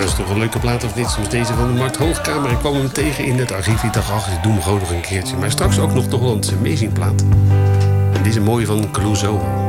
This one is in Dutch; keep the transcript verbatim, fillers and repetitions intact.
dat is toch een leuke plaat of niet? Soms deze van de Mart Hoogkamer. Ik kwam hem tegen in het archief. Ik dacht, ach, ik doe hem gewoon nog een keertje. Maar straks ook nog de Hollandse Amazing plaat. En deze mooie van Clouseau.